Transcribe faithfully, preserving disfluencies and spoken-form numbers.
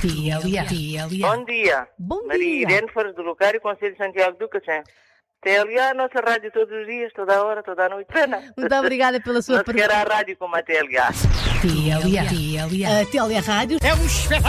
T L A. T L A. Bom dia. Bom Maria dia. Irene Flores do Locário, Conselho de Santiago do Cacém. T L A, a nossa rádio todos os dias, toda a hora, toda a noite. Pena. Muito obrigada pela sua Não se quer a rádio como a T L A. T L A. T L A. A T L A Rádio É um espetáculo.